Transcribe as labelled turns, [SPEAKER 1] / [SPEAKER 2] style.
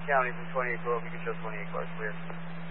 [SPEAKER 1] County from 2812, you can show 28 cars clear.